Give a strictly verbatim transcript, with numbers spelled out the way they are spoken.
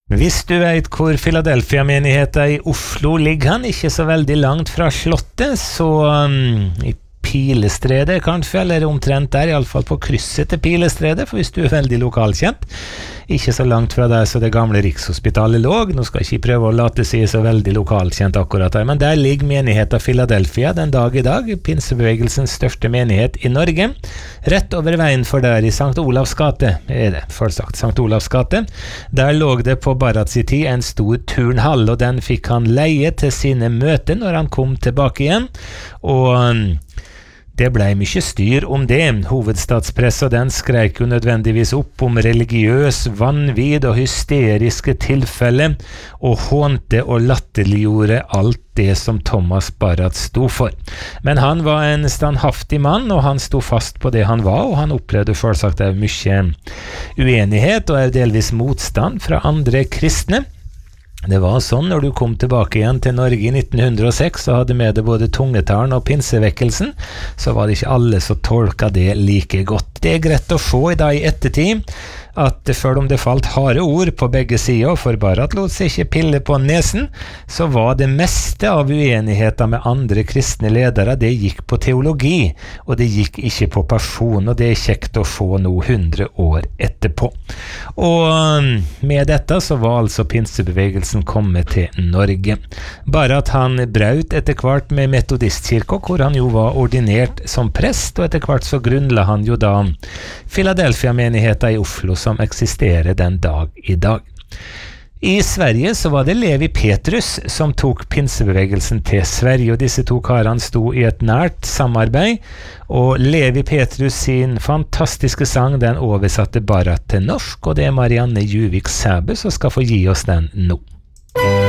Hvis du vet hvor Philadelphia-menigheten i Oslo ligger han, ikke så veldig langt fra slottet, så um, i Pilestredet kanskje, eller omtrent der, i alle fall på krysset til Pilestredet, for hvis du er veldig lokalkjent, ikke så langt fra der så det gamle Rikshospitalet lå. Nå skal jeg ikke prøve å late seg så veldig lokalkjent akkurat der, men der ligger menigheten Philadelphia den dag i dag, pinsebevegelsens største menighet i Norge, rett over veien for der i Sankt Olavs gate, er det for sagt, Sankt Olavs gate. Der lå det på Barats i tid en stor turnhall, og den fikk han leie til sine møter når han kom tilbake igjen, og det ble mye styr om det. Hovedstadspressa den skrek jo nødvendigvis opp om religiøs vanvidd og hysteriske tilfeller, og hånte og latterliggjorde alt det som Thomas Barrat sto for. Men han var en standhaftig mann, og han sto fast på det han var, og han opplevde selvsagt mye uenighet og delvis motstand fra andre kristne. Det var sånn når du kom tilbake igjen til Norge i nitten hundre og seks og hadde med det både tungetalen og pinsevekkelsen, så var det ikke alle som tolket det like godt. Det er greit å få i dag i ettertid at selv om det falt harde ord på begge sider, for Barrat lot seg ikke pille på nesen, så var det meste av uenigheter med andre kristne ledere, det gikk på teologi, og det gikk ikke på person, og det er kjekt å få noe hundre år etterpå. Og med dette så var altså pinsebevegelsen kommet til Norge. Barrat han braut etter hvert med metodistkirka, hvor han jo var ordinert som prest, og etter hvert så grunnla han jo da Philadelphia-menigheten i Oslo, som eksisterer den dag i dag. I Sverige så var det Levi Petrus som tok pinsebevegelsen til Sverige, og disse to karene sto i et nært samarbeid, og Levi Petrus sin fantastiske sang, den oversatte Barrat til norsk, og det er Marianne Juvik Sæbø som skal få gi oss den nå.